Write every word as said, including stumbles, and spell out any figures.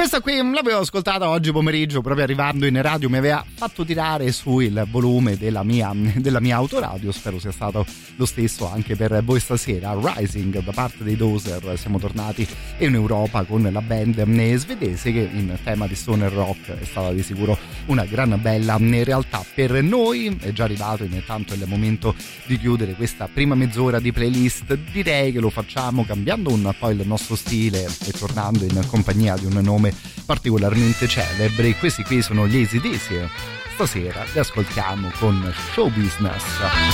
Questa qui l'avevo ascoltata oggi pomeriggio, proprio arrivando in radio mi aveva fatto tirare su il volume della mia, della mia autoradio. Spero sia stato lo stesso anche per voi stasera. Rising da parte dei Dozer, siamo tornati in Europa con la band svedese che in tema di stoner rock è stata di sicuro una gran bella realtà per noi. È già arrivato intanto il momento di chiudere questa prima mezz'ora di playlist. Direi che lo facciamo cambiando un po' il nostro stile e tornando in compagnia di un nome particolarmente celebri. Questi qui sono gli A C/D C. Stasera li ascoltiamo con Show Business.